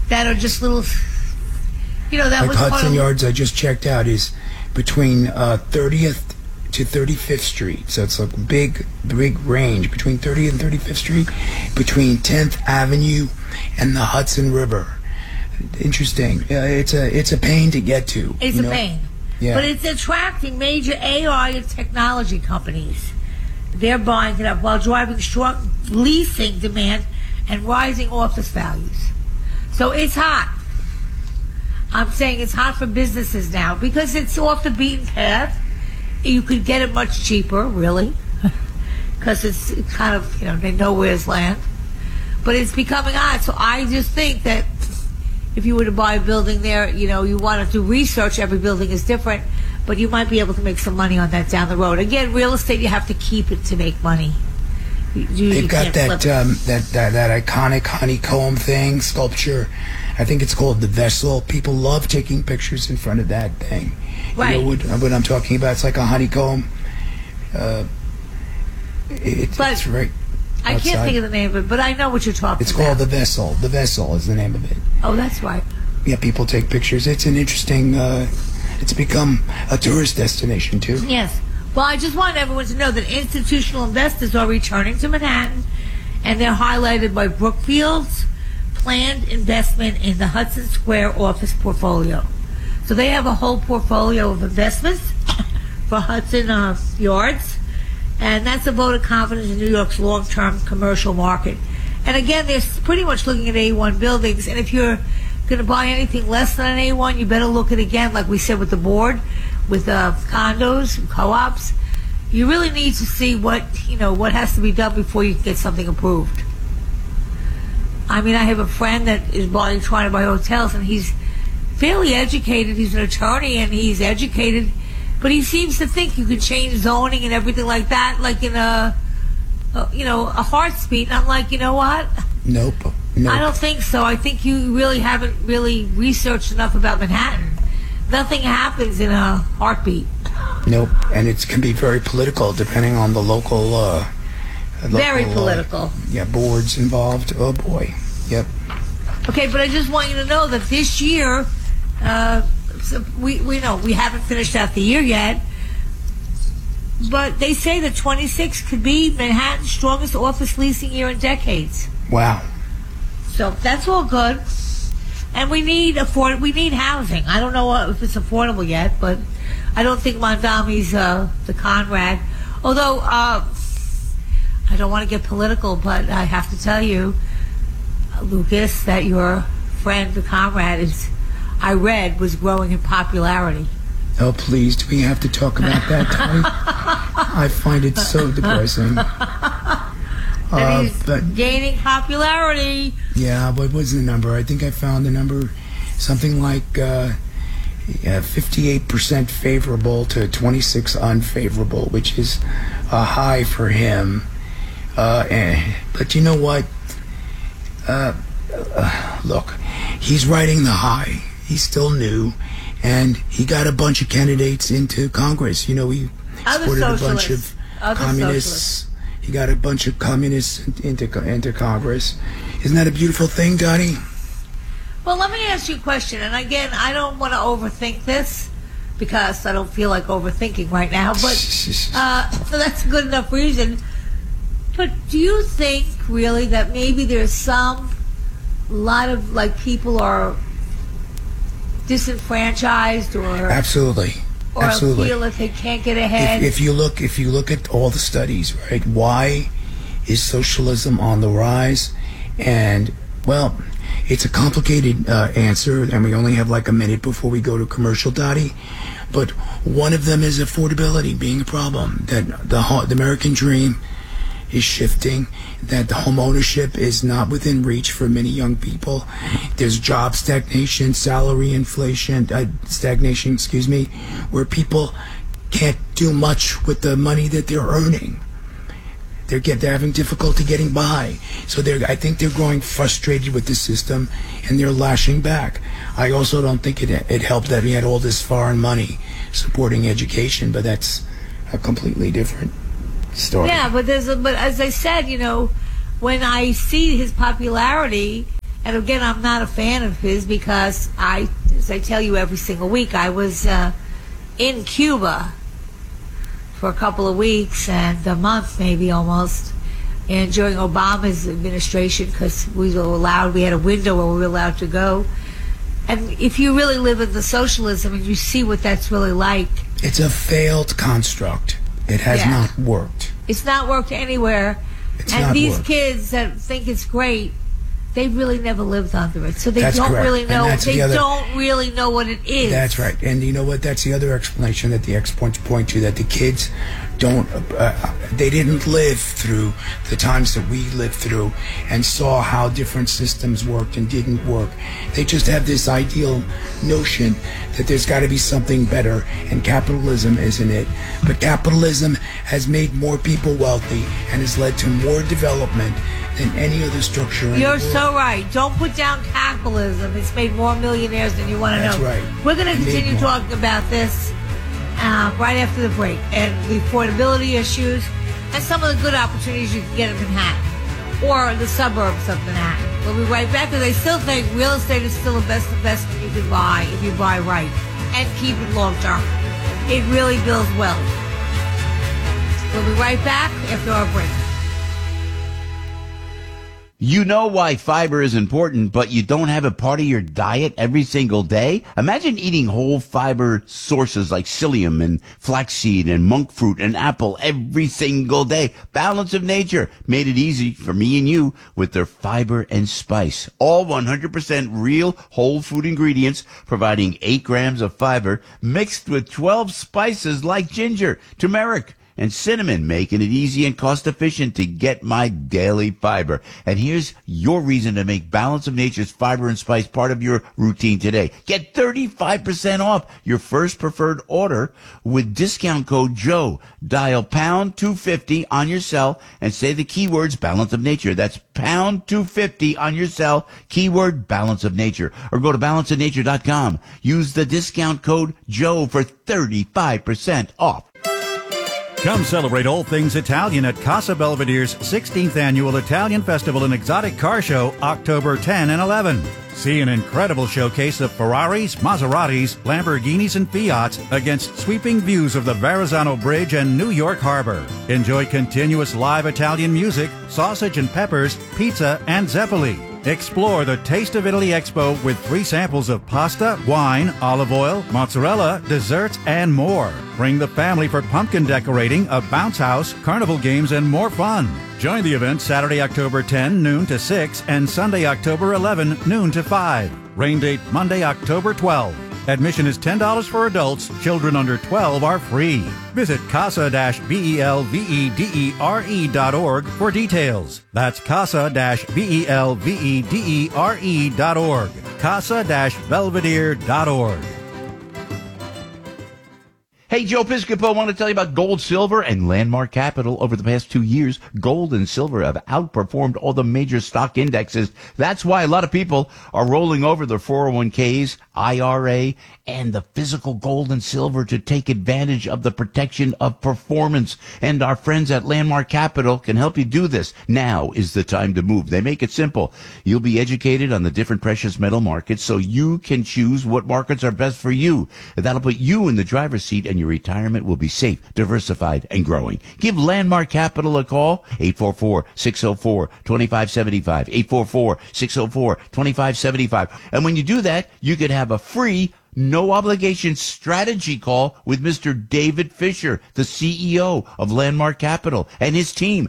that are just little, that like was Hudson Yards I just checked out is between 30th to 35th Street. So it's like big range between 30th and 35th Street, between 10th Avenue and the Hudson River. Interesting. It's a pain to get to. It's a pain. Yeah. But it's attracting major AI and technology companies. They're buying it up while driving strong leasing demand and rising office values. So it's hot. I'm saying it's hot for businesses now because it's off the beaten path. You could get it much cheaper, really, because it's kind of, they know where's land. But it's becoming hot. So I just think that if you were to buy a building there, you want to do research. Every building is different, but you might be able to make some money on that down the road. Again, real estate, you have to keep it to make money. They've got that iconic honeycomb thing, sculpture. I think it's called the Vessel. People love taking pictures in front of that thing. Right. You know what I'm talking about? It's like a honeycomb. It's right. I can't think of the name of it, but I know what you're talking about. It's called the Vessel. The Vessel is the name of it. Oh, that's right. Yeah, people take pictures. It's an interesting. It's become a tourist destination too. Yes. Well, I just want everyone to know that institutional investors are returning to Manhattan, and they're highlighted by Brookfield's planned investment in the Hudson Square office portfolio. So they have a whole portfolio of investments for Hudson Yards, and that's a vote of confidence in New York's long-term commercial market. And again, they're pretty much looking at A1 buildings, and if you're going to buy anything less than an A1, you better look at it again, like we said with the board, with condos, co-ops. You really need to see what has to be done before you can get something approved. I mean, I have a friend that is trying to buy hotels, and he's fairly educated. He's an attorney, and he's educated, but he seems to think you can change zoning and everything like that, like in a heartbeat. And I'm like, you know what? Nope. I don't think so. I think you really haven't really researched enough about Manhattan. Nothing happens in a heartbeat. Nope. And it can be very political depending on the local very political. Boards involved. Oh boy. Yep. Okay, but I just want you to know that this year, we know we haven't finished out the year yet, but they say that 26 could be Manhattan's strongest office leasing year in decades. Wow. So that's all good. And we need housing. I don't know if it's affordable yet, but I don't think Mondami's the Conrad. Although I don't want to get political, but I have to tell you, Lucas, that your friend, the Conrad, was growing in popularity. Oh, please, do we have to talk about that, Tony? I find it so depressing. That he's gaining popularity. Yeah, what was the number? I think I found the number, something like 58% favorable to 26 unfavorable, which is a high for him. But you know what? Look, he's riding the high. He's still new, and he got a bunch of candidates into Congress. He supported a bunch of communists. He got a bunch of communists into Congress. Isn't that a beautiful thing, Donnie? Well, let me ask you a question. And again, I don't want to overthink this because I don't feel like overthinking right now. But so that's a good enough reason. But do you think really that maybe there's a lot of people are disenfranchised or absolutely. Or absolutely. feel like they can't get ahead? If you look at all the studies, right? Why is socialism on the rise? And well, it's a complicated answer, and we only have like a minute before we go to commercial, Dottie. But one of them is affordability being a problem. That the American dream is shifting, that the home ownership is not within reach for many young people. There's job stagnation, salary inflation, stagnation, where people can't do much with the money that they're earning. They're having difficulty getting by. So I think they're growing frustrated with the system, and they're lashing back. I also don't think it helped that we had all this foreign money supporting education, but that's a completely different story. Yeah, but as I said, when I see his popularity, And again, I'm not a fan of his because as I tell you every single week, I was in Cuba for a couple of weeks and a month maybe almost, and during Obama's administration, because we had a window where we were allowed to go. And if you really live in the socialism and you see what that's really like, it's a failed construct. It has not worked. It's not worked anywhere. And these kids that think it's great, they really never lived under it, so they don't really know. They don't really know what it is. That's right, and you know what? That's the other explanation that the experts point to, that the kids don't. They didn't live through the times that we lived through and saw how different systems worked and didn't work. They just have this ideal notion that there's got to be something better, and capitalism isn't it. But capitalism has made more people wealthy and has led to more development than any other structure in the world. You're so right. Don't put down capitalism. It's made more millionaires than you want to know. That's right. We're going to continue talking about this right after the break, and the affordability issues and some of the good opportunities you can get in Manhattan or the suburbs of Manhattan. We'll be right back, because I still think real estate is still the best investment you can buy if you buy right and keep it long term. It really builds wealth. We'll be right back after our break. You know why fiber is important, but you don't have it part of your diet every single day? Imagine eating whole fiber sources like psyllium and flaxseed and monk fruit and apple every single day. Balance of Nature made it easy for me and you with their fiber and spice. All 100% real whole food ingredients, providing 8 grams of fiber mixed with 12 spices like ginger, turmeric, and cinnamon, making it easy and cost efficient to get my daily fiber. And here's your reason to make Balance of Nature's fiber and spice part of your routine today. Get 35% off your first preferred order with discount code Joe. Dial pound 250 on your cell and say the keywords Balance of Nature. That's pound 250 on your cell, keyword Balance of Nature. Or go to balanceofnature.com. Use the discount code Joe for 35% off. Come celebrate all things Italian at Casa Belvedere's 16th Annual Italian Festival and Exotic Car Show, October 10 and 11. See an incredible showcase of Ferraris, Maseratis, Lamborghinis, and Fiats against sweeping views of the Verrazzano Bridge and New York Harbor. Enjoy continuous live Italian music, sausage and peppers, pizza, and zeppoli. Explore the Taste of Italy Expo with free samples of pasta, wine, olive oil, mozzarella, desserts, and more. Bring the family for pumpkin decorating, a bounce house, carnival games, and more fun. Join the event Saturday, October 10, noon to 6, and Sunday, October 11, noon to 5. Rain date Monday, October 12. Admission is $10 for adults. Children under 12 are free. Visit casa-belvedere.org for details. That's casa-belvedere.org. casa-belvedere.org. Hey, Joe Piscopo, I want to tell you about gold, silver, and Landmark Capital. Over the past 2 years, gold and silver have outperformed all the major stock indexes. That's why a lot of people are rolling over their 401ks, IRA, and the physical gold and silver to take advantage of the protection of performance. And our friends at Landmark Capital can help you do this. Now is the time to move. They make it simple. You'll be educated on the different precious metal markets so you can choose what markets are best for you. That'll put you in the driver's seat, and your retirement will be safe, diversified, and growing. Give Landmark Capital a call, 844-604-2575, 844-604-2575. And when you do that, you could have a free, no-obligation strategy call with Mr. David Fisher, the CEO of Landmark Capital, and his team,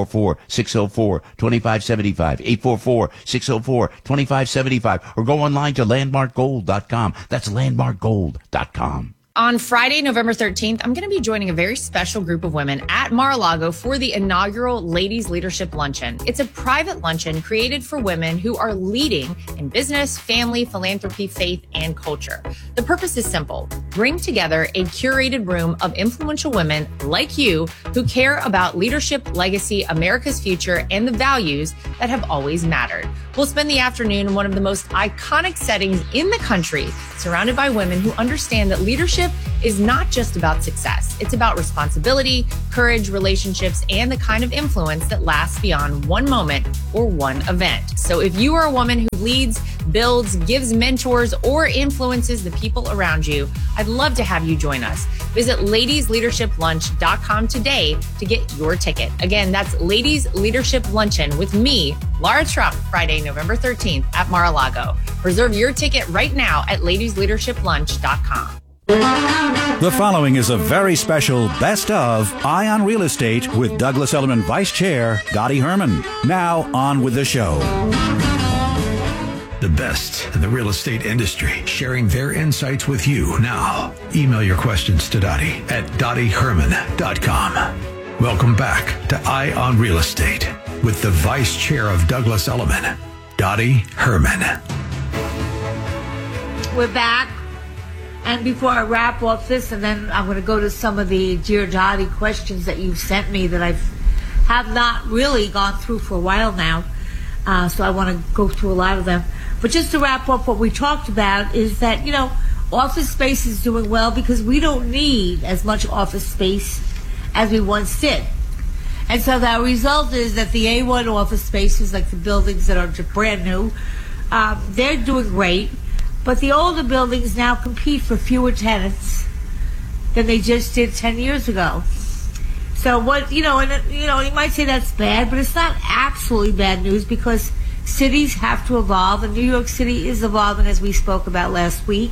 844-604-2575, 844-604-2575, or go online to landmarkgold.com. That's landmarkgold.com. On Friday, November 13th, I'm going to be joining a very special group of women at Mar-a-Lago for the inaugural Ladies Leadership Luncheon. It's a private luncheon created for women who are leading in business, family, philanthropy, faith, and culture. The purpose is simple. Bring together a curated room of influential women like you who care about leadership, legacy, America's future, and the values that have always mattered. We'll spend the afternoon in one of the most iconic settings in the country, surrounded by women who understand that leadership leadership is not just about success. It's about responsibility, courage, relationships, and the kind of influence that lasts beyond one moment or one event. So if you are a woman who leads, builds, gives mentors, or influences the people around you, I'd love to have you join us. Visit ladiesleadershiplunch.com today to get your ticket. Again, that's Ladies Leadership Luncheon with me, Laura Trump, Friday, November 13th at Mar-a-Lago. Reserve your ticket right now at ladiesleadershiplunch.com. The following is a very special Best of Eye on Real Estate with Douglas Elliman Vice Chair Dottie Herman. Now on with the show. The best in the real estate industry, sharing their insights with you now. Email your questions to Dottie at dottieherman.com. Welcome back to Eye on Real Estate with the Vice Chair of Douglas Elliman, Dottie Herman. We're back. And before I wrap off this, and then I'm going to go to some of the Dear Dottie questions that you've sent me that I have not really gone through for a while now. So I want to go through a lot of them. But just to wrap up what we talked about is that, office space is doing well because we don't need as much office space as we once did. And so the result is that the A1 office spaces, like the buildings that are brand new, they're doing great. But the older buildings now compete for fewer tenants than they just did 10 years ago. So you might say that's bad, but it's not absolutely bad news because cities have to evolve, and New York City is evolving, as we spoke about last week.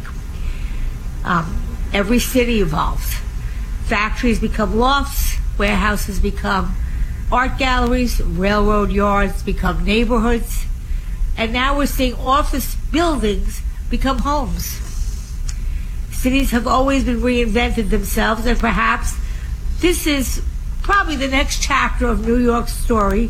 Every city evolves. Factories become lofts, warehouses become art galleries, railroad yards become neighborhoods, and now we're seeing office buildings become homes. Cities have always been reinvented themselves, and perhaps this is probably the next chapter of New York's story.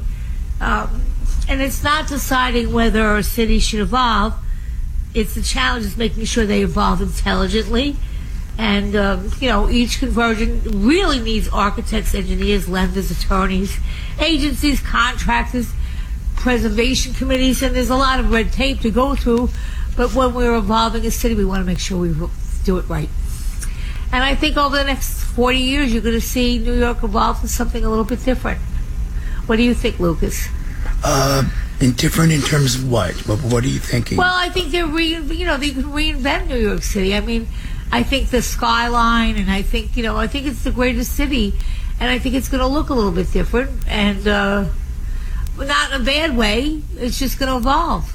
And it's not deciding whether a city should evolve. It's the challenge is making sure they evolve intelligently. And, each conversion really needs architects, engineers, lenders, attorneys, agencies, contractors, preservation committees, and there's a lot of red tape to go through. But when we're evolving a city, we want to make sure we do it right. And I think over the next 40 years, you're going to see New York evolve to something a little bit different. What do you think, Lucas? Different in terms of what? What are you thinking? Well, I think they can reinvent New York City. I mean, I think the skyline, and I think it's the greatest city, and I think it's going to look a little bit different, and not in a bad way. It's just going to evolve.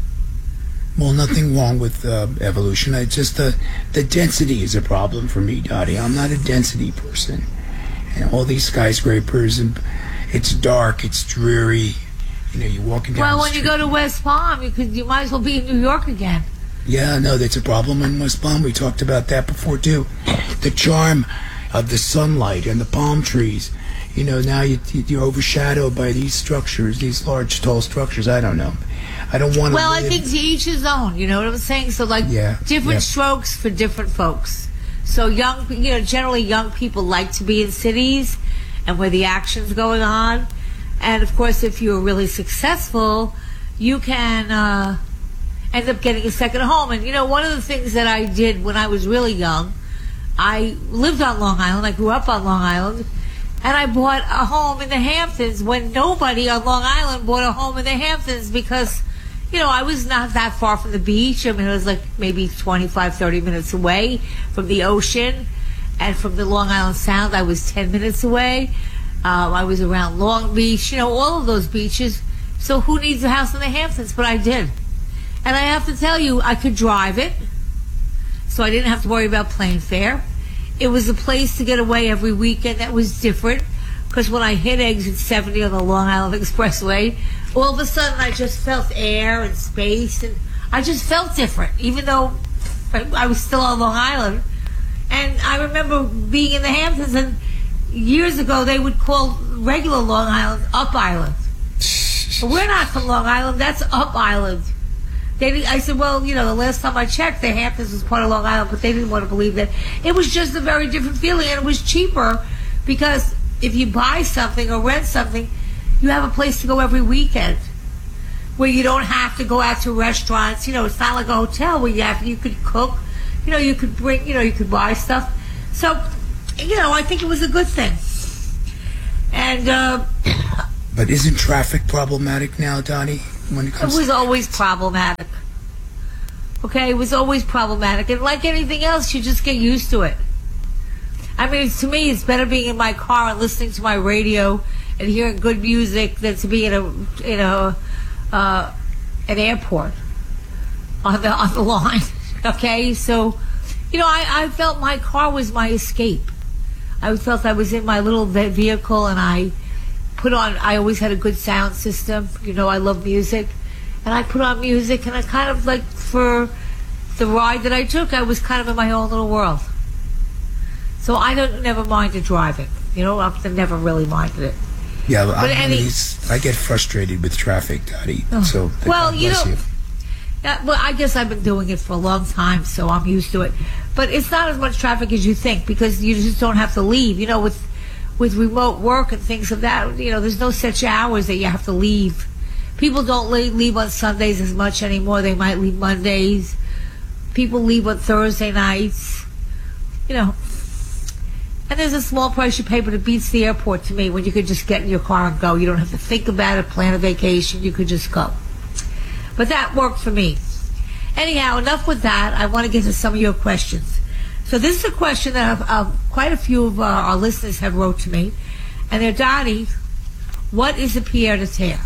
Well, nothing wrong with evolution. It's just the density is a problem for me, Dottie. I'm not a density person. And all these skyscrapers, and it's dark, it's dreary. You're walking down Well, the when street. you go to West Palm, you might as well be in New York again. Yeah, no, that's a problem in West Palm. We talked about that before, too. The charm of the sunlight and the palm trees. Now you're overshadowed by these structures, these large, tall structures. I don't know. I don't want to Well, I think to each his own, you know what I'm saying? So, different strokes for different folks. So generally young people like to be in cities and where the action's going on. And, of course, if you're really successful, you can end up getting a second home. And, one of the things that I did when I was really young, I lived on Long Island. I grew up on Long Island. And I bought a home in the Hamptons when nobody on Long Island bought a home in the Hamptons because, I was not that far from the beach. I mean, it was like maybe 25, 30 minutes away from the ocean. And from the Long Island Sound, I was 10 minutes away. I was around Long Beach, all of those beaches. So who needs a house in the Hamptons? But I did. And I have to tell you, I could drive it. So I didn't have to worry about plane fare. It was a place to get away every weekend that was different. Because when I hit exit 70 on the Long Island Expressway, all of a sudden I just felt air and space. And I just felt different, even though I was still on Long Island. And I remember being in the Hamptons, and years ago they would call regular Long Island Up Island. But we're not from Long Island, that's Up Island. I said, well, the last time I checked, the Hamptons was part of Long Island, but they didn't want to believe that. It was just a very different feeling, and it was cheaper because if you buy something or rent something, you have a place to go every weekend where you don't have to go out to restaurants. It's not like a hotel where you could cook, you could bring, you could buy stuff. So, I think it was a good thing. And but isn't traffic problematic now, Dottie? When it comes, it was always problematic. Okay, it was always problematic, and like anything else, you just get used to it. I mean, to me, it's better being in my car and listening to my radio and hearing good music than to be in an airport on the line. Okay, so I felt my car was my escape. I felt I was in my little vehicle, and I always had a good sound system. I love music, and I put on music, and I kind of like, for the ride that I took, I was kind of in my own little world. So I never minded driving. I've never really minded it. Yeah, but I get frustrated with traffic, Dottie. So well, I guess I've been doing it for a long time, so I'm used to it. But it's not as much traffic as you think, because you just don't have to leave. With remote work and things of that, there's no such hours that you have to leave. People don't leave on Sundays as much anymore. They might leave Mondays. People leave on Thursday nights. And there's a small price you pay, but it beats the airport to me, when you could just get in your car and go. You don't have to think about it, plan a vacation. You could just go. But that worked for me. Anyhow, enough with that. I want to get to some of your questions. So this is a question that quite a few of our listeners have wrote to me. And they're, Dottie, what is a pied-à-terre?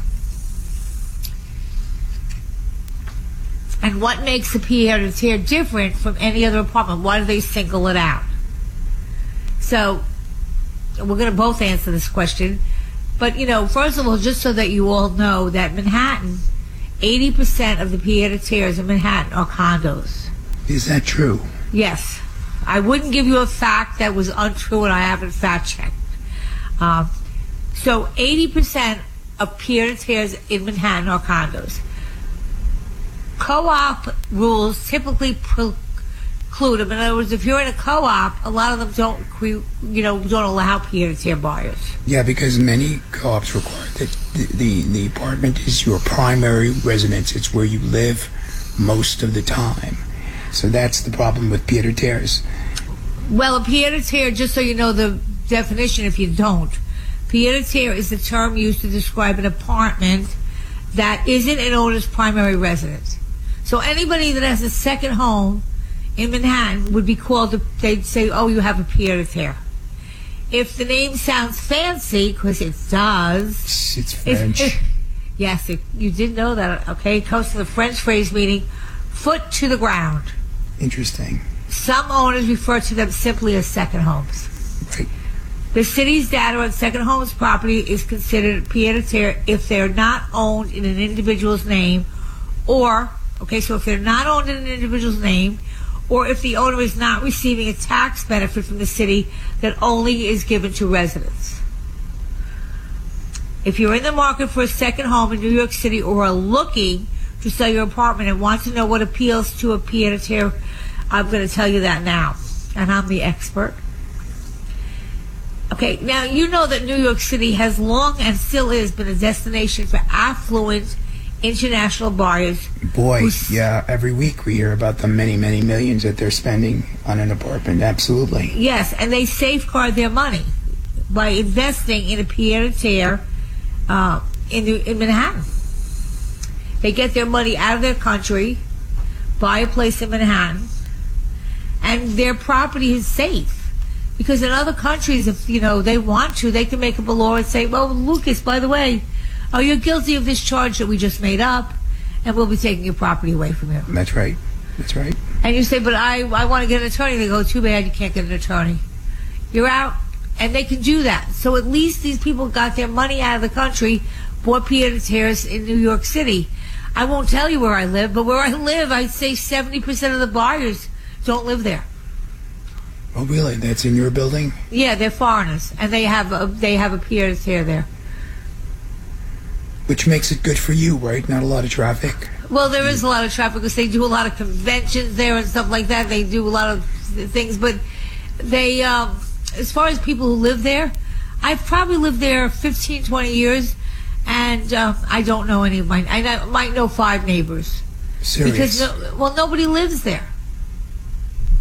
And what makes a pied-à-terre different from any other apartment? Why do they single it out? So we're going to both answer this question. But, first of all, just so that you all know that Manhattan, 80% of the pied-à-terres in Manhattan are condos. Is that true? Yes. I wouldn't give you a fact that was untrue, and I haven't fact-checked. So 80% of pied-à-terres in Manhattan are condos. Co-op rules typically preclude them. In other words, if you're in a co-op, a lot of them don't allow pied-à-terre buyers. Yeah, because many co-ops require that the apartment is your primary residence. It's where you live most of the time. So that's the problem with pied-à-terres. Well, a pied-à-terre, just so you know the definition if you don't, pied-à-terre is the term used to describe an apartment that isn't an owner's primary residence. So anybody that has a second home in Manhattan would be called, they'd say, oh, you have a pied-à-terre. If the name sounds fancy, because it does. It's French. Yes, you did know that, okay? It comes from the French phrase meaning foot to the ground. Interesting. Some owners refer to them simply as second homes. Right. The city's data on second homes property is considered pied-à-terre if they're not owned in an individual's name, or, so if they're not owned in an individual's name, or if the owner is not receiving a tax benefit from the city that only is given to residents. If you're in the market for a second home in New York City, or are looking to sell your apartment and want to know what appeals to a pied-à-terre, I'm going to tell you that now, and I'm the expert. Okay, now you know that New York City has long and still is been a destination for affluent international buyers. Boy, yeah, every week we hear about the many, many millions that they're spending on an apartment. Absolutely. Yes, and they safeguard their money by investing in a pied-à-terre in Manhattan. They get their money out of their country, buy a place in Manhattan, and their property is safe. Because in other countries, if they want to, they can make up a law and say, well, Lucas, by the way, you're guilty of this charge that we just made up, and we'll be taking your property away from you. That's right. That's right. And you say, but I want to get an attorney. They go, too bad, you can't get an attorney. You're out. And they can do that. So at least these people got their money out of the country, bought pied-à-terres in New York City. I won't tell you where I live, but where I live, I'd say 70% of the buyers don't live there. Oh, really? That's in your building? Yeah, they're foreigners, and they have a pied-à-terre there. Which makes it good for you, right? Not a lot of traffic. Well, there is a lot of traffic because they do a lot of conventions there and stuff like that. They do a lot of things, but they, as far as people who live there, I've probably lived there 15, 20 years, and I don't know any of mine. I might know 5 neighbors. Serious? Because, nobody lives there.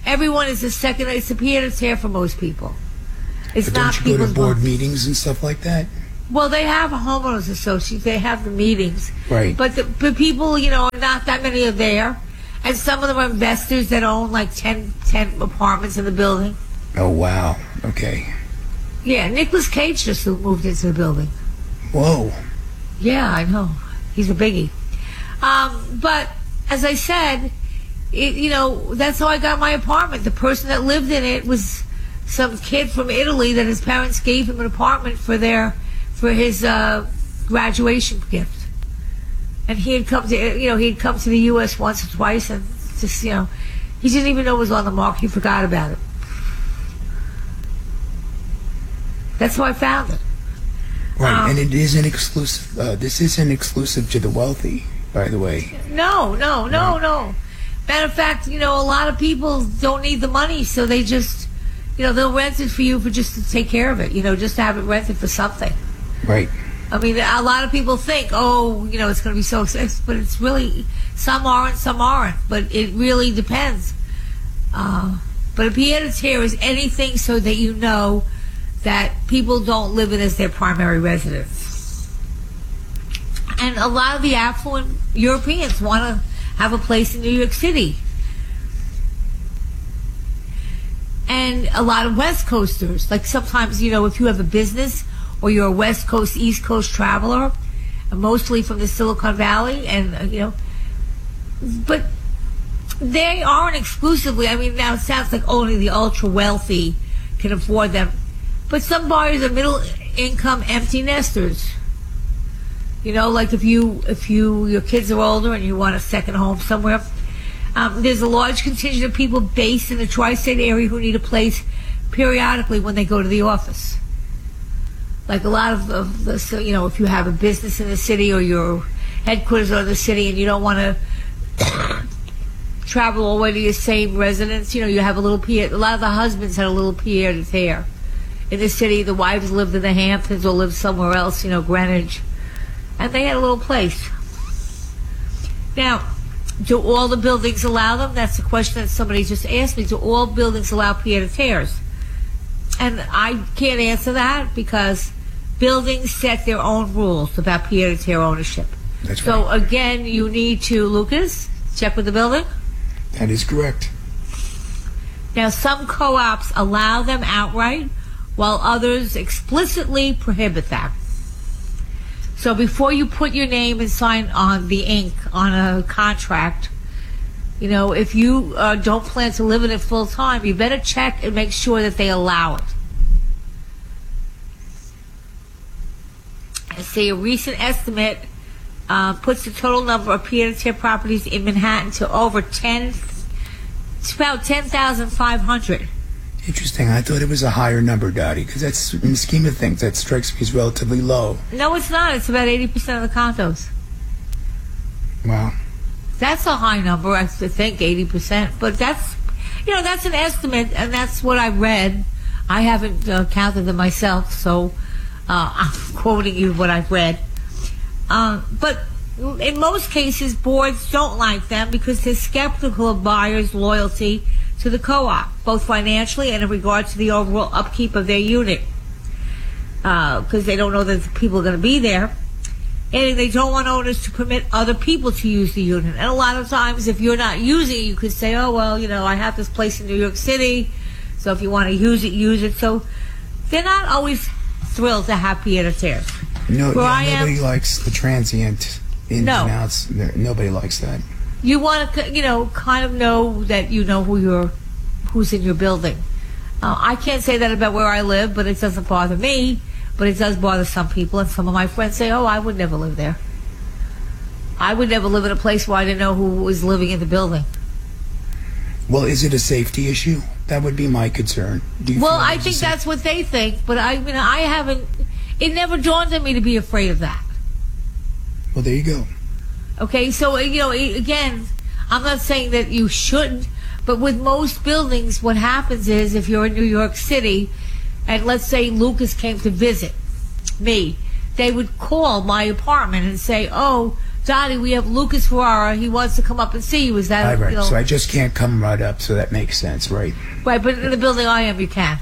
everyone is a second. It's a pied a terre for most people. It's But not don't you go to people's board home. meetings and stuff like that? Well, they have a homeowners association. They have the meetings. Right. But people, not that many are there. And some of them are investors that own like 10 apartments in the building. Oh, wow. Okay. Yeah, Nicolas Cage just moved into the building. Whoa. Yeah, I know. He's a biggie. But as I said, that's how I got my apartment. The person that lived in it was some kid from Italy that his parents gave him an apartment for his graduation gift. And he had come to the U.S. once or twice, and just he didn't even know it was on the market. He forgot about it. That's how I found it. Right, and it is an exclusive. This isn't exclusive to the wealthy, by the way. No. Matter of fact, a lot of people don't need the money, so they just, they'll rent it for you for just to take care of it, just to have it rented for something. Right. I mean, a lot of people think, it's going to be so expensive, but it's really, some aren't, some aren't, but it really depends. But a pied a terre is anything so that you know that people don't live in as their primary residence. And a lot of the affluent Europeans want to have a place in New York City. And a lot of West Coasters, like sometimes, if you have a business or you're a West Coast, East Coast traveler, mostly from the Silicon Valley, and, but they aren't exclusively, now it sounds like only the ultra wealthy can afford them. But some buyers are middle income empty nesters. Like if your kids are older and you want a second home somewhere, there's a large contingent of people based in the tri-state area who need a place periodically when they go to the office. Like a lot of the, if you have a business in the city or your headquarters are in the city and you don't want to travel all the way to your same residence, you have a lot of the husbands had a little pied a terre. In the city, the wives lived in the Hamptons or lived somewhere else, Greenwich. And they had a little place. Now, do all the buildings allow them? That's the question that somebody just asked me. Do all buildings allow pied a terres? And I can't answer that because buildings set their own rules about pied a terre ownership. That's so, right. again, you need to, Lucas, check with the building. That is correct. Now, some co-ops allow them outright, while others explicitly prohibit that. So before you put your name and sign on the ink on a contract, if you don't plan to live in it full time, you better check and make sure that they allow it. I see a recent estimate puts the total number of pied a terre properties in Manhattan to over 10. It's about 10,500. Interesting. I thought it was a higher number, Dottie, because that's, in the scheme of things, that strikes me as relatively low. No, it's not. It's about 80% of the condos. Wow. That's a high number, I think, 80%. But that's, that's an estimate, and that's what I read. I haven't counted them myself, so I'm quoting you what I've read. But in most cases, boards don't like them because they're skeptical of buyers' loyalty to the co-op, both financially and in regard to the overall upkeep of their unit, because they don't know that the people are going to be there, and they don't want owners to permit other people to use the unit. And a lot of times, if you're not using it, you could say, oh, well, I have this place in New York City, so if you want to use it, use it. So they're not always thrilled to have pied a terres. Nobody likes the transient ins and outs. Nobody likes that. You want to, kind of know that you know who's in your building. I can't say that about where I live, but it doesn't bother me. But it does bother some people, and some of my friends say, oh, I would never live there. I would never live in a place where I didn't know who was living in the building. Well, is it a safety issue? That would be my concern. Well, I think that's what they think, but I haven't. It never dawned on me to be afraid of that. Well, there you go. Okay, so, again, I'm not saying that you shouldn't, but with most buildings, what happens is if you're in New York City, and let's say Lucas came to visit me, they would call my apartment and say, oh, Dottie, we have Lucas Ferrara. He wants to come up and see you. Is that Right. you know, So I just can't come right up, so that makes sense, right? right? But in the building I am, you can.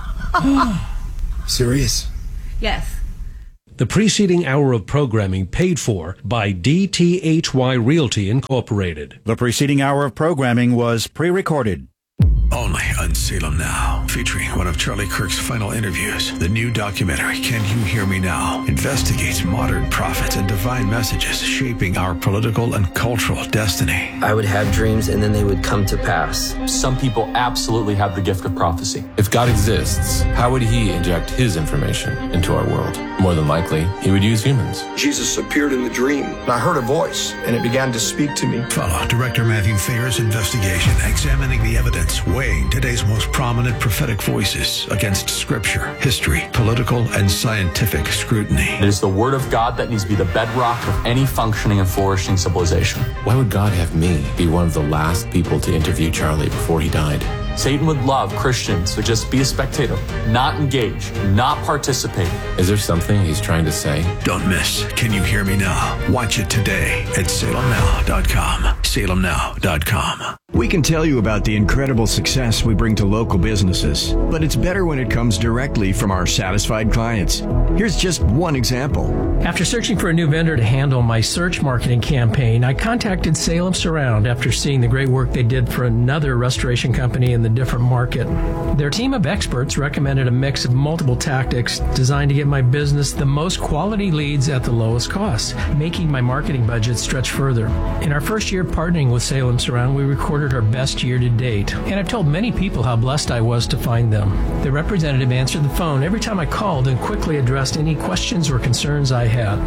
Serious? Yes. The preceding hour of programming paid for by DTHY Realty Incorporated. The preceding hour of programming was pre-recorded. Only on Salem Now, featuring one of Charlie Kirk's final interviews. The new documentary, Can You Hear Me Now?, investigates modern prophets and divine messages shaping our political and cultural destiny. I would have dreams and then they would come to pass. Some people absolutely have the gift of prophecy. If God exists, how would he inject his information into our world? More than likely, he would use humans. Jesus appeared in the dream, and I heard a voice, and it began to speak to me. Follow director Matthew Thayer's investigation, examining the evidence, weighing today's most prominent prophetic voices against scripture, history, political, and scientific scrutiny. It is the word of God that needs to be the bedrock of any functioning and flourishing civilization. Why would God have me be one of the last people to interview Charlie before he died? Satan would love Christians to just be a spectator, not engage, not participate. Is there something he's trying to say? Don't miss Can You Hear Me Now? Watch it today at salemnow.com. salemnow.com. We can tell you about the incredible success we bring to local businesses, but it's better when it comes directly from our satisfied clients. Here's just one example. After searching for a new vendor to handle my search marketing campaign, I contacted Salem Surround after seeing the great work they did for another restoration company in the different market. Their team of experts recommended a mix of multiple tactics designed to get my business the most quality leads at the lowest cost, making my marketing budget stretch further. In our first year partnering with Salem Surround, we recorded our best year to date, and I've told many people how blessed I was to find them. The representative answered the phone every time I called and quickly addressed any questions or concerns I had.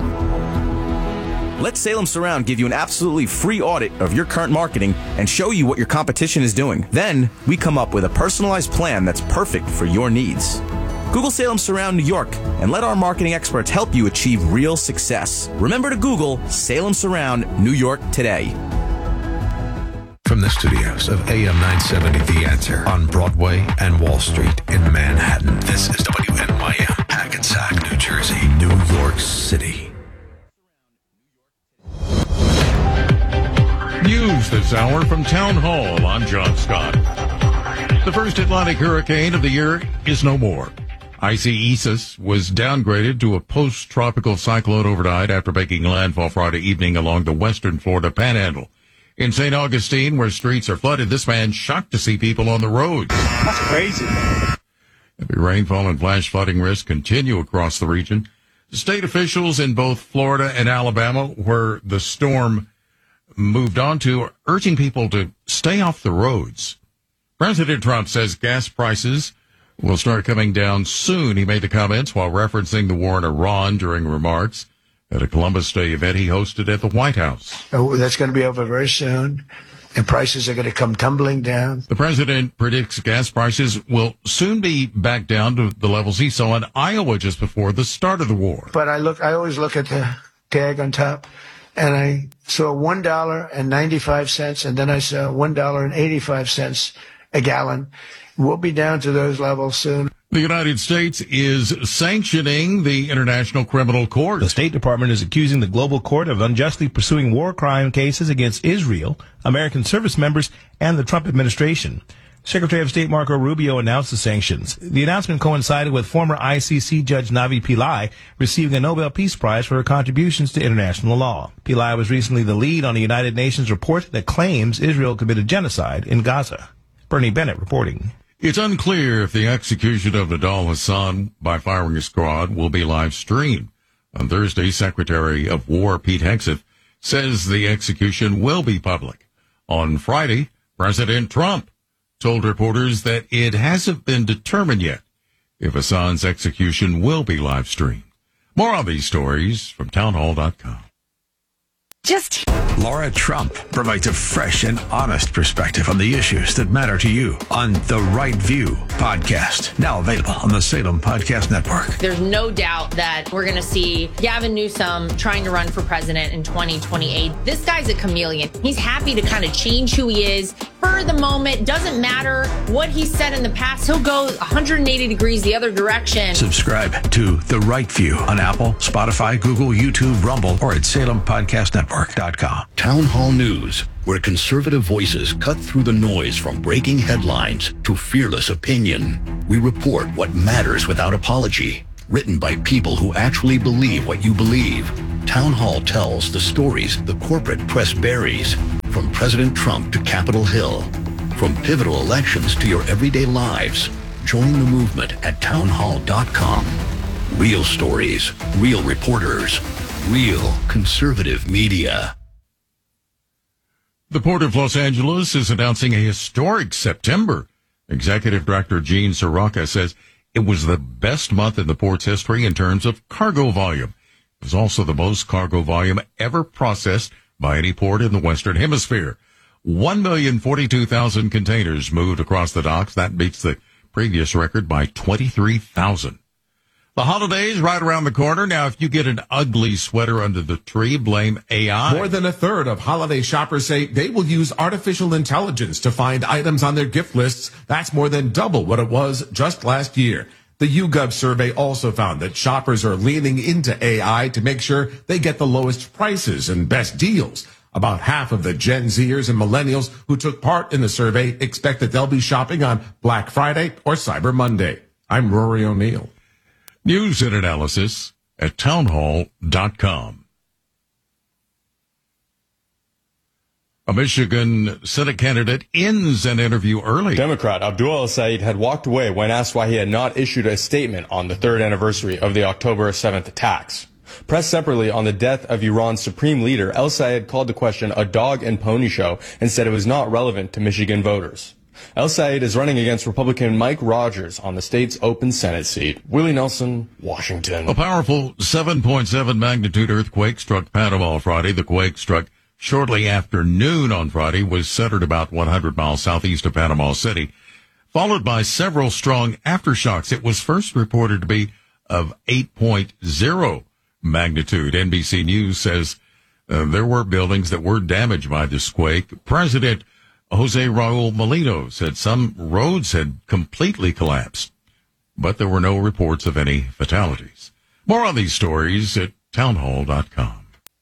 Let Salem Surround give you an absolutely free audit of your current marketing and show you what your competition is doing. Then, we come up with a personalized plan that's perfect for your needs. Google Salem Surround New York and let our marketing experts help you achieve real success. Remember to Google Salem Surround New York today. From the studios of AM 970 The Answer on Broadway and Wall Street in Manhattan, this is WNYM, Hackensack, New Jersey, New York City. News this hour from Town Hall. I'm John Scott. The first Atlantic hurricane of the year is no more. Icy Isis was downgraded to a post-tropical cyclone overnight after making landfall Friday evening along the western Florida panhandle. In St. Augustine, where streets are flooded, this man shocked to see people on the roads. That's crazy. Heavy rainfall and flash flooding risks continue across the region. State officials in both Florida and Alabama, where the storm moved on to, are urging people to stay off the roads. President Trump says gas prices will start coming down soon. He made the comments while referencing the war in Iran during remarks at a Columbus Day event he hosted at the White House. Oh, that's going to be over very soon, and prices are going to come tumbling down. The president predicts gas prices will soon be back down to the levels he saw in Iowa just before the start of the war. But I always look at the tag on top, and I saw $1.95, and then I saw $1.85 a gallon. We'll be down to those levels soon. The United States is sanctioning the International Criminal Court. The State Department is accusing the global court of unjustly pursuing war crime cases against Israel, American service members, and the Trump administration. Secretary of State Marco Rubio announced the sanctions. The announcement coincided with former ICC Judge Navi Pillai receiving a Nobel Peace Prize for her contributions to international law. Pillai was recently the lead on the United Nations report that claims Israel committed genocide in Gaza. Bernie Bennett reporting. It's unclear if the execution of Nidal Hassan by firing squad will be live streamed. On Thursday, Secretary of War Pete Hegseth says the execution will be public. On Friday, President Trump told reporters that it hasn't been determined yet if Hassan's execution will be live streamed. More on these stories from townhall.com. Laura Trump provides a fresh and honest perspective on the issues that matter to you on The Right View podcast, now available on the Salem Podcast Network. There's no doubt that we're going to see Gavin Newsom trying to run for president in 2028. This guy's a chameleon. He's happy to kind of change who he is for the moment. Doesn't matter what he said in the past. He'll go 180 degrees the other direction. Subscribe to The Right View on Apple, Spotify, Google, YouTube, Rumble, or at Salem Podcast Network. NewsNetwork.com. Town Hall News, where conservative voices cut through the noise from breaking headlines to fearless opinion. We report what matters without apology. Written by people who actually believe what you believe. Town Hall tells the stories the corporate press buries. From President Trump to Capitol Hill. From pivotal elections to your everyday lives. Join the movement at townhall.com. Real stories, real reporters, real conservative media. The Port of Los Angeles is announcing a historic September. Executive Director Gene Soroka says it was the best month in the port's history in terms of cargo volume. It was also the most cargo volume ever processed by any port in the Western Hemisphere. 1,042,000 containers moved across the docks. That beats the previous record by 23,000. The holidays right around the corner. Now, if you get an ugly sweater under the tree, blame AI. More than a third of holiday shoppers say they will use artificial intelligence to find items on their gift lists. That's more than double what it was just last year. The YouGov survey also found that shoppers are leaning into AI to make sure they get the lowest prices and best deals. About half of the Gen Zers and millennials who took part in the survey expect that they'll be shopping on Black Friday or Cyber Monday. I'm Rory O'Neill. News and analysis at townhall.com. A Michigan Senate candidate ends an interview early. Democrat Abdul El-Sayed had walked away when asked why he had not issued a statement on the third anniversary of the October 7th attacks. Pressed separately on the death of Iran's supreme leader, El-Sayed called the question a dog and pony show and said it was not relevant to Michigan voters. El-Sayed is running against Republican Mike Rogers on the state's open Senate seat. Willie Nelson, Washington. A powerful 7.7 magnitude earthquake struck Panama Friday. The quake struck shortly after noon on Friday, was centered about 100 miles southeast of Panama City, followed by several strong aftershocks. It was first reported to be of 8.0 magnitude. NBC News says there were buildings that were damaged by this quake. President Jose Raul Molino said some roads had completely collapsed, but there were no reports of any fatalities. More on these stories at townhall.com.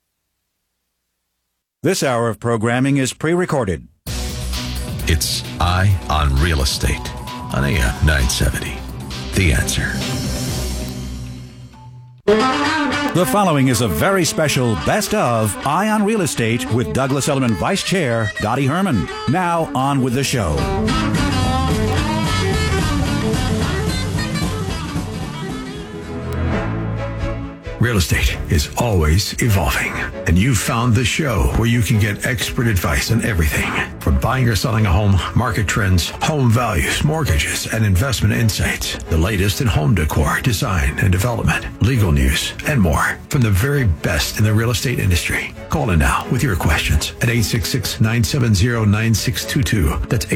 This hour of programming is pre-recorded. It's Eye on Real Estate on AM 970. The Answer. The following is a very special Best of Eye on Real Estate with Douglas Elliman Vice Chair Dottie Herman. Now on with the show. Real estate is always evolving, and you've found the show where you can get expert advice on everything from buying or selling a home, market trends, home values, mortgages, and investment insights, the latest in home decor, design and development, legal news, and more from the very best in the real estate industry. Call in now with your questions at 866-970-9622. That's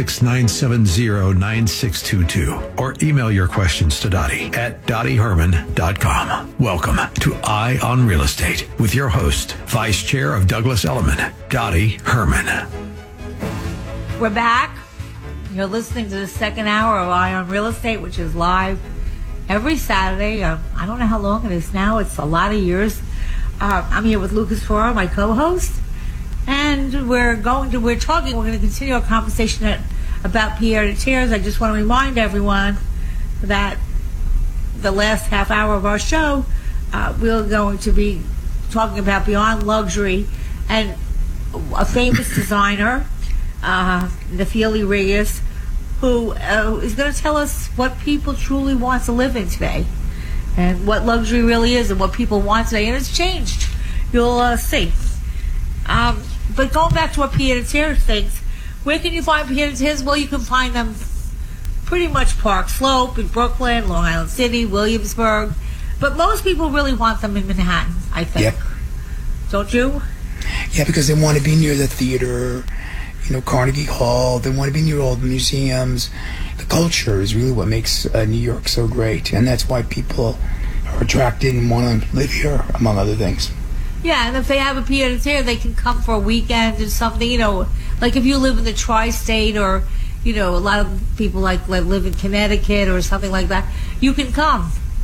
866-970-9622. Or email your questions to Dottie at dottieherman.com. Welcome to Eye on Real Estate with your host, Vice Chair of Douglas Elliman, Dottie Herman. We're back. You're listening to the second hour of Eye on Real Estate, which is live every Saturday. I don't know how long it is now. It's a lot of years. I'm here with Lucas Ferraro, my co-host, and we're going to continue our conversation about pied-à-terres. I just want to remind everyone that the last half hour of our show, we're going to be talking about Beyond Luxury and a famous designer, Nefeli Reyes, who is going to tell us what people truly want to live in today and what luxury really is and what people want today. And it's changed. You'll see. But going back to what pied-à-terres things, where can you find pied-à-terres? Well, you can find them pretty much Park Slope in Brooklyn, Long Island City, Williamsburg. But most people really want them in Manhattan, I think. Yep. Don't you? Yeah, because they want to be near the theater, Carnegie Hall. They want to be near all the museums. The culture is really what makes New York so great. And that's why people are attracted and want to live here, among other things. Yeah, and if they have a pied-à-terre, they can come for a weekend or something. Like if you live in the tri-state or, a lot of people like live in Connecticut or something like that, you can come.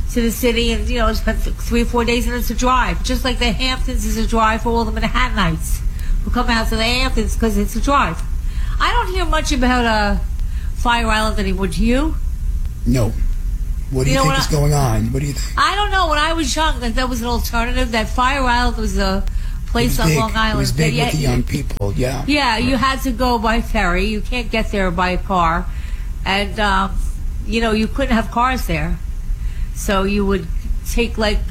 to the city, and spend 3 or 4 days, and it's a drive. Just like the Hamptons is a drive for all the Manhattanites who come out to the Hamptons because it's a drive. I don't hear much about Fire Island anymore. Do you? No. What do you think is going on? What do you think? I don't know. When I was young, that was an alternative. That Fire Island was a place on Long Island. It was big with the young people, yeah. Yeah, you had to go by ferry. You can't get there by car. And, you couldn't have cars there. So you would take,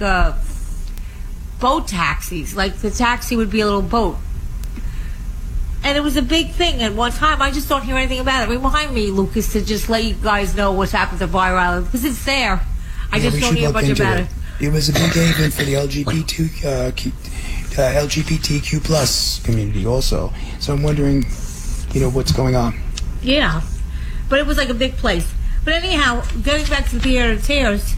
boat taxis. Like, the taxi would be a little boat. And it was a big thing at one time. I just don't hear anything about it. Remind me, Lucas, to just let you guys know what's happened to Fire Island, because it's there. I just don't hear much about it. It was a big haven for the LGBTQ plus community also. So I'm wondering, what's going on. Yeah. But it was like a big place. But anyhow, getting back to the Pied à Terres,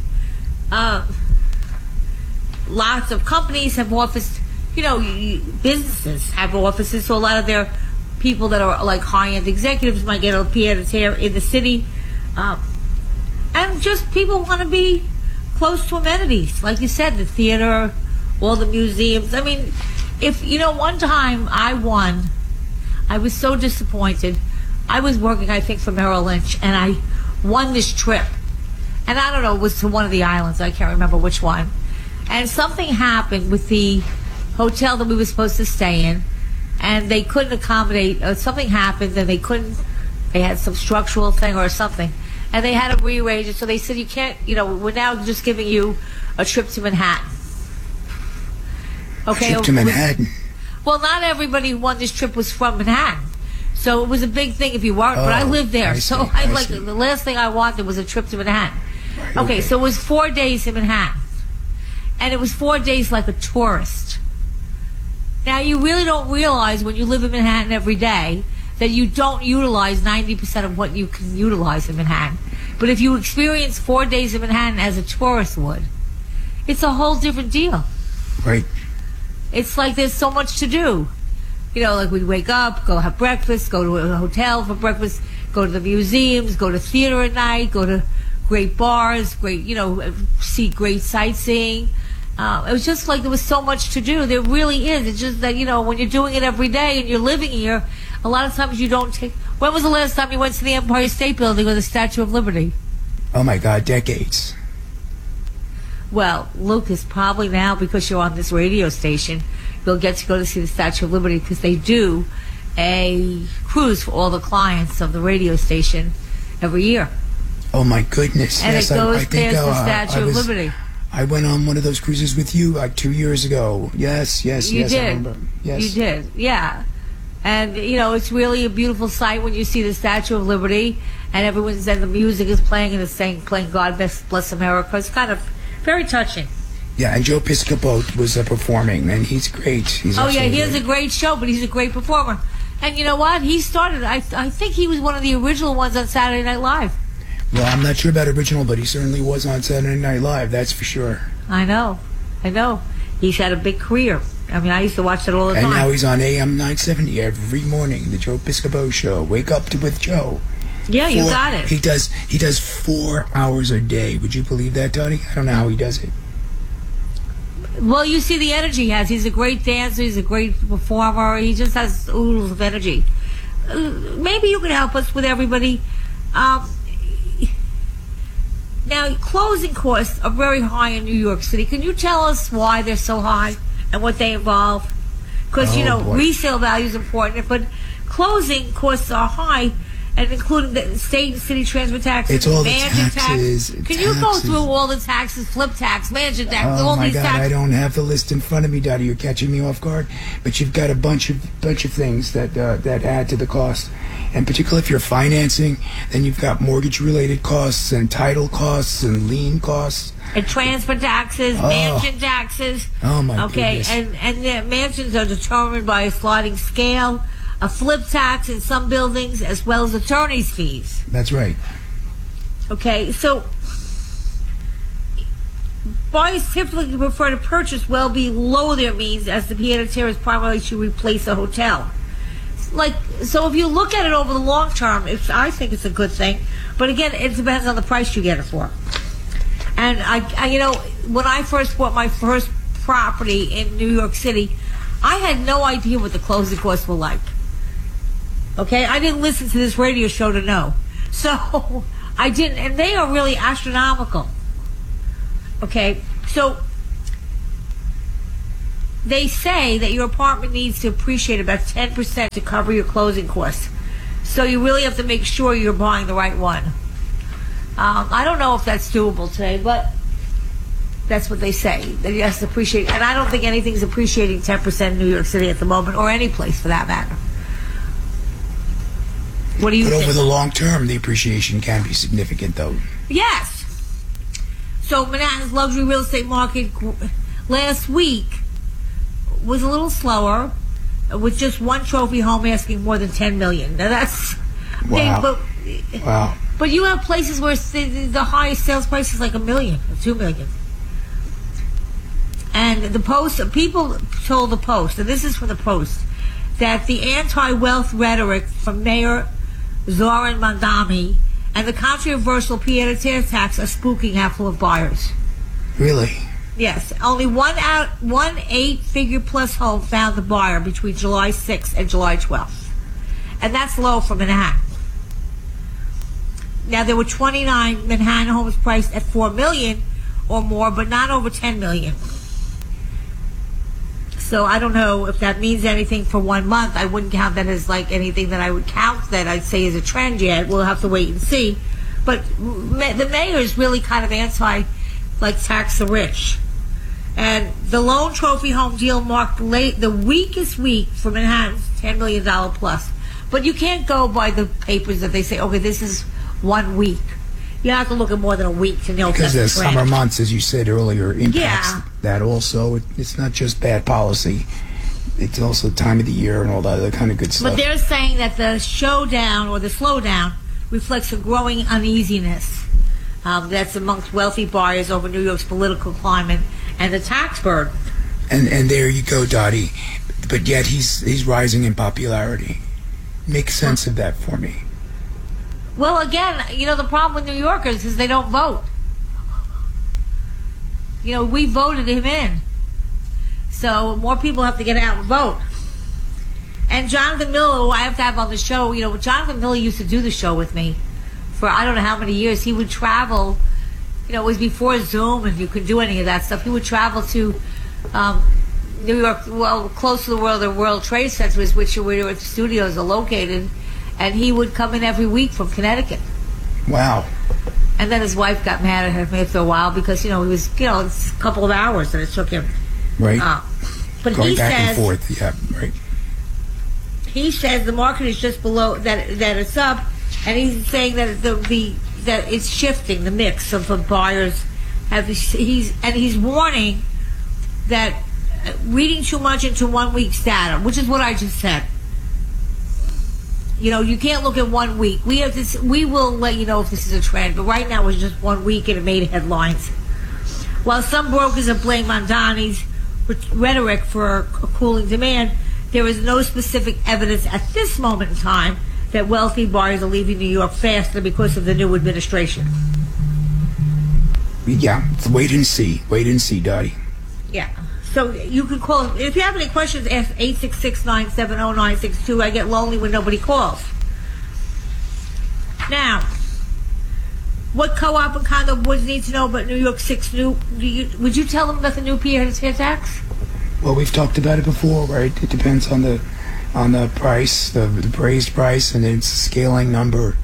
lots of companies have offices. Businesses have offices, so a lot of their people that are like high-end executives might get a pied à terre in the city. And just people want to be close to amenities. Like you said, the theater, all the museums. I mean, one time I won. I was so disappointed. I was working, I think, for Merrill Lynch, and I won this trip. And I don't know, it was to one of the islands. I can't remember which one. And something happened with the hotel that we were supposed to stay in, and they couldn't accommodate. Something happened, and they had some structural thing or something, and they had to rearrange it. So they said, you can't, we're now just giving you a trip to Manhattan. Okay, a trip to Manhattan? Well, not everybody who won this trip was from Manhattan. So it was a big thing if you weren't, but I lived there. The last thing I wanted was a trip to Manhattan. Right, okay, so it was 4 days in Manhattan, and it was 4 days like a tourist. Now, you really don't realize when you live in Manhattan every day that you don't utilize 90% of what you can utilize in Manhattan. But if you experience 4 days in Manhattan as a tourist would, it's a whole different deal. Right. It's like there's so much to do. Like we wake up, go have breakfast, go to a hotel for breakfast, go to the museums, go to theater at night, go to great bars, see great sightseeing. It was just like there was so much to do. There really is. It's just that, when you're doing it every day and you're living here, a lot of times you don't take... When was the last time you went to the Empire State Building or the Statue of Liberty? Oh, my God, decades. Well, Lucas, probably now, because you're on this radio station, you'll get to go to see the Statue of Liberty, because they do a cruise for all the clients of the radio station every year. Oh, my goodness. And it goes past the Statue of Liberty. I went on one of those cruises with you like 2 years ago. Yes, you did. I remember. Yes. You did, yeah. And, it's really a beautiful sight when you see the Statue of Liberty and the music is playing and it's playing God Bless America. It's kind of very touching. Yeah, and Joe Piscopo was performing, and he's great. He has a great show, but he's a great performer. And you know what? He started, I think he was one of the original ones on Saturday Night Live. Well, I'm not sure about original, but he certainly was on Saturday Night Live, that's for sure. I know. He's had a big career. I mean, I used to watch it all the time. And now he's on AM 970 every morning, the Joe Piscopo Show. Wake up with Joe. Yeah, you got it. He does 4 hours a day. Would you believe that, Dottie? I don't know how he does it. Well, you see the energy he has. He's a great dancer. He's a great performer. He just has oodles of energy. Maybe you can help us with everybody. Now, closing costs are very high in New York City. Can you tell us why they're so high and what they involve? Because, resale value is important, but closing costs are high, and including the state and city transfer taxes, it's all the taxes. Can you go through all the taxes, flip tax, mansion tax, all these taxes? Oh my God, I don't have the list in front of me, Dottie. You're catching me off guard. But you've got a bunch of things that add to the cost. And particularly if you're financing, then you've got mortgage-related costs and title costs and lien costs. And transfer taxes, mansion taxes. Oh, my goodness. And the mansions are determined by a sliding scale, a flip tax in some buildings, as well as attorney's fees. That's right. Okay, so buyers typically prefer to purchase well below their means, as the pied-à-terre is primarily to replace a hotel. So if you look at it over the long term, I think it's a good thing. But again, it depends on the price you get it for. And I you know, when I first bought my first property in New York City, I had no idea what the closing costs were like. Okay, I didn't listen to this radio show to know. So I didn't, and they are really astronomical. Okay, so they say that your apartment needs to appreciate about 10% to cover your closing costs. So you really have to make sure you're buying the right one. I don't know if that's doable today, but that's what they say, that you have to appreciate. And I don't think anything's appreciating 10% in New York City at the moment, or any place for that matter. What do you think? But over the long term, the appreciation can be significant, though. Yes. So Manhattan's luxury real estate market last week was a little slower, with just one trophy home asking more than $10 million. Now that's wow. Wow. But you have places where the highest sales price is like $1 million or $2 million. And the Post, people told the Post, and this is from the Post, that the anti-wealth rhetoric from Mayor Zoran Mandami and the controversial pied-à-terre tax are spooking affluent buyers. Really? Yes. Only one 8-figure plus home found the buyer between July 6th and July 12th. And that's low for Manhattan. Now, there were 29 Manhattan homes priced at $4 million or more, but not over $10 million. So I don't know if that means anything for 1 month. I wouldn't count that as like anything that I would count that I'd say is a trend yet. We'll have to wait and see. But the mayor is really kind of anti, like, tax the rich. And the lone trophy home deal marked the weakest week for Manhattan's $10 million plus. But you can't go by the papers that they say, okay, this is 1 week. You have to look at more than a week to know. Because the summer months, as you said earlier, impacts that also. It's not just bad policy. It's also time of the year and all that other kind of good stuff. But they're saying that the showdown or the slowdown reflects a growing uneasiness that's amongst wealthy buyers over New York's political climate and the tax burden. And there you go, Dottie. But yet he's rising in popularity. Make sense of that for me. Well, again, you know, the problem with New Yorkers is they don't vote. You know, we voted him in. So more people have to get out and vote. And Jonathan Miller, who I have to have on the show, you know, Jonathan Miller used to do the show with me for I don't know how many years. He would travel, you know, it was before Zoom and you could do any of that stuff. He would travel to New York, well, close to the World Trade Center, which where the studios are located. And he would come in every week from Connecticut. Wow. And then his wife got mad at him after a while because, you know, he was, you know, it's a couple of hours that it took him. Right. But going he back says, and forth, yeah, right. He says the market is just below, that it's up, and he's saying that that it's shifting, the mix of the buyers. He's warning that reading too much into 1 week's data, which is what I just said. You know, you can't look at 1 week. We will let you know if this is a trend, but right now it's just 1 week and it made headlines. While some brokers have blamed Mandani's rhetoric for a cooling demand, there is no specific evidence at this moment in time that wealthy buyers are leaving New York faster because of the new administration. Yeah, wait and see. Wait and see, Dottie. Yeah. So you can call. If you have any questions, ask 866-970-962. I get lonely when nobody calls. Now, what co-op and condo boards need to know about New York 6 would you tell them about the new pied-à-terre tax? Well, we've talked about it before, right? It depends on the price, the appraised price, and its scaling number.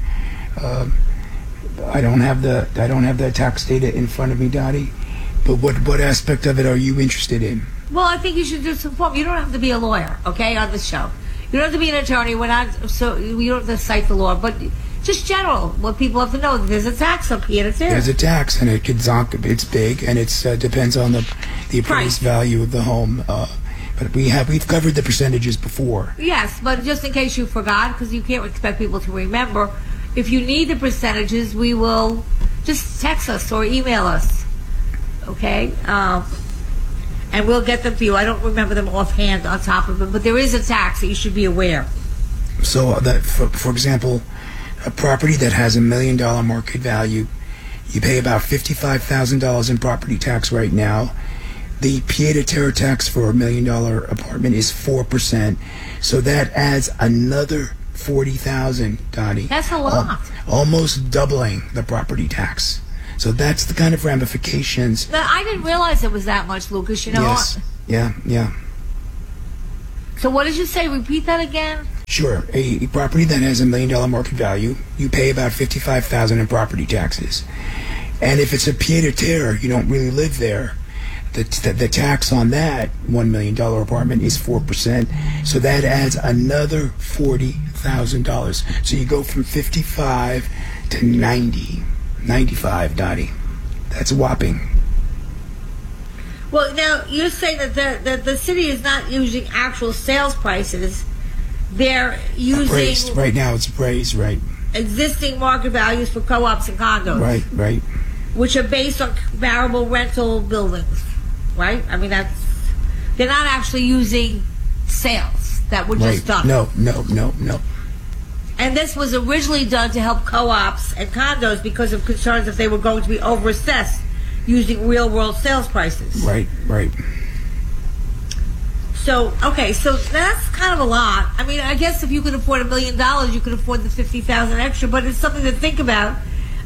I don't have the tax data in front of me, Dottie. But what aspect of it are you interested in? Well, I think you should just inform. You don't have to be a lawyer, okay, on this show. You don't have to be an attorney. We don't have to cite the law, but just general, what people have to know. There's a tax up here. There's a tax, and it's big, and it depends on the appraised value of the home. But we've covered the percentages before. Yes, but just in case you forgot, because you can't expect people to remember, if you need the percentages, we will just text us or email us. Okay, and we'll get them for you. I don't remember them offhand on top of them, but there is a tax that you should be aware. So that, for example, a property that has $1 million market value You pay about $55,000 in property tax right now. The pied-à-terre tax for $1 million apartment is 4%. So that adds another $40,000, Dottie. That's a lot. Almost doubling the property tax. So that's the kind of ramifications. But I didn't realize it was that much, Lucas. You know. Yes. Yeah. So what did you say? Repeat that again. Sure. A property that has $1 million market value, you pay about $55,000 in property taxes. And if it's a pied-à-terre, you don't really live there. The tax on that $1 million apartment is 4%. So that adds another $40,000. So you go from 55 to 95, Dottie. That's whopping. Well, now you're saying that the city is not using actual sales prices. They're using appraised. Right now it's appraised, right? Existing market values for co-ops and condos. Right. Which are based on comparable rental buildings, right? I mean, they're not actually using sales that were just done. No. And this was originally done to help co-ops and condos because of concerns that they were going to be overassessed using real-world sales prices. Right. So that's kind of a lot. I mean, I guess if you could afford $1 million, you could afford the $50,000 extra, but it's something to think about.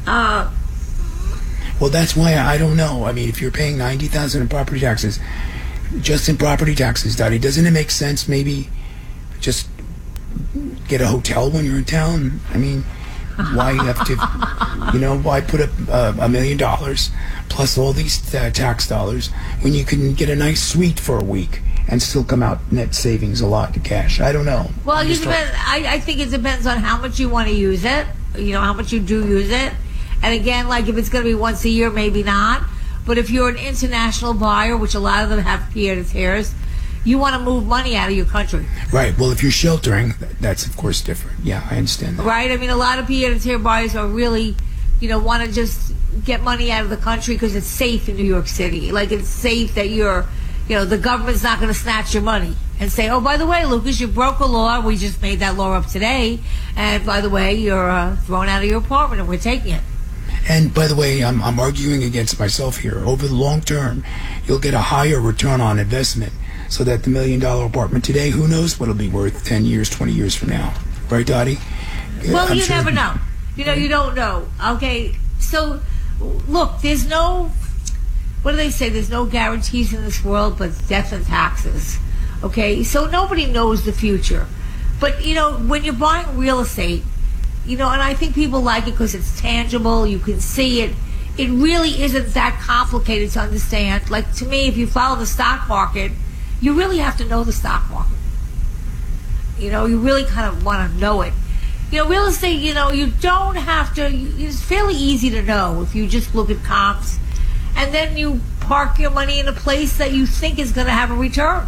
Well, that's why I don't know. I mean, if you're paying $90,000 in property taxes, just in property taxes, Dottie, doesn't it make sense maybe just get a hotel when you're in town? I mean, why have to, why put up $1 million plus all these tax dollars when you can get a nice suite for a week and still come out net savings a lot to cash? I don't know. Well, I think it depends on how much you want to use it, how much you do use it. And again, like if it's going to be once a year, maybe not. But if you're an international buyer, which a lot of them have pied-à-terres, you want to move money out of your country. Right. Well, if you're sheltering, that's of course different. Yeah, I understand that. Right. I mean, a lot of pied-à-terre buyers are really, want to just get money out of the country because it's safe in New York City. Like it's safe that the government's not going to snatch your money and say, oh, by the way, Lucas, you broke a law. We just made that law up today. And by the way, you're thrown out of your apartment and we're taking it. And by the way, I'm arguing against myself here. Over the long term, you'll get a higher return on investment so that the $1 million apartment today, who knows what it'll be worth 10 years, 20 years from now. Right, Dottie? Well, you never know. You don't know. Okay, so look, there's no, what do they say? There's no guarantees in this world but death and taxes. Okay, so nobody knows the future. But, when you're buying real estate, and I think people like it because it's tangible, you can see it. It really isn't that complicated to understand. Like, to me, if you follow the stock market, you really have to know the stock market. You really kind of want to know it. Real estate, you don't have to, it's fairly easy to know if you just look at comps. And then you park your money in a place that you think is going to have a return.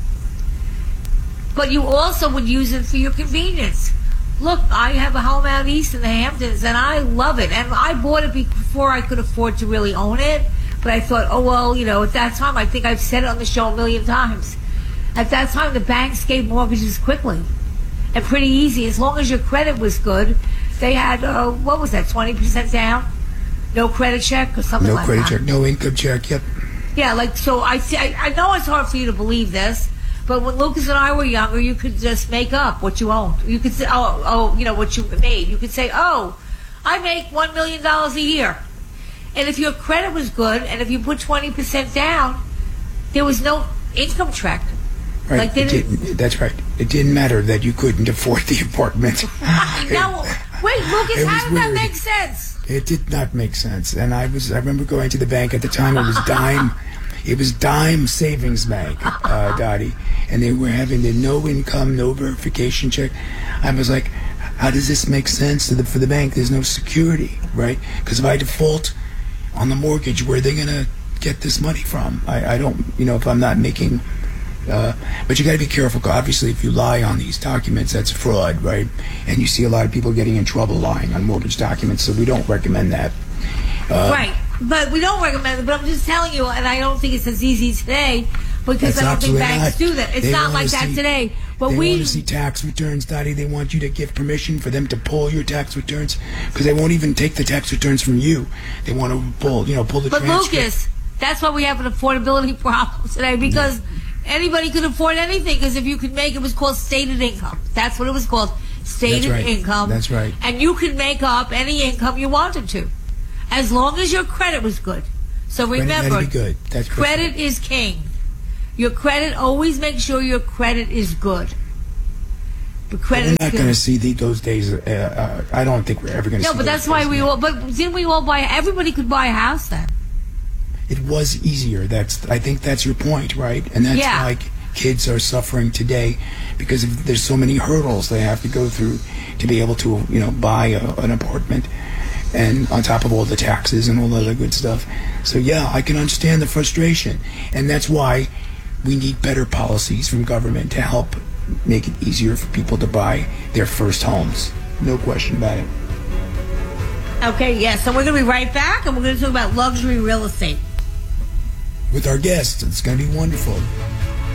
But you also would use it for your convenience. Look, I have a home out east in the Hamptons, and I love it. And I bought it before I could afford to really own it. But I thought, oh, well, at that time, I think I've said it on the show a million times. At that time, the banks gave mortgages quickly and pretty easy. As long as your credit was good, they had, 20% down? No credit check or something like that? No credit check, no income check, yep. Yeah, so I know it's hard for you to believe this, but when Lucas and I were younger, you could just make up what you owned. You could say, what you made. You could say, I make $1 million a year. And if your credit was good, and if you put 20% down, there was no income check. Right. That's right. It didn't matter that you couldn't afford the apartment. No, wait, Lucas, how did that make sense? It did not make sense. And I remember going to the bank at the time. It was Dime Savings Bank, Dottie, and they were having the no income, no verification check. I was like, how does this make sense for the bank? There's no security, right? Because if I default on the mortgage, where are they going to get this money from? I don't, if I'm not making... but you got to be careful. Obviously, if you lie on these documents, that's fraud, right? And you see a lot of people getting in trouble lying on mortgage documents, so we don't recommend that. Right. But we don't recommend it. But I'm just telling you, and I don't think it's as easy today because I don't think banks do that. It's not like that today But they want to see tax returns, Dottie. They want you to give permission for them to pull your tax returns because they won't even take the tax returns from you. They want to pull the But transcript. Lucas, that's why we have an affordability problem today, because anybody could afford anything, because if you could make, it was called stated income. That's what it was called, stated income. That's right. And you could make up any income you wanted to, as long as your credit was good. So remember, Credit be good. That's credit is king. Your credit, always make sure your credit is good. But credit We're not going to see those days. I don't think we're ever going to see. No, but that's why we all. But didn't we all buy? Everybody could buy a house then. It was easier. I think that's your point, right? And that's why kids are suffering today, because there's so many hurdles they have to go through to be able to, buy an apartment, and on top of all the taxes and all the other good stuff. So yeah, I can understand the frustration, and that's why we need better policies from government to help make it easier for people to buy their first homes. No question about it. Okay, yes. So we're going to be right back, and we're going to talk about luxury real estate with our guests. It's going to be wonderful.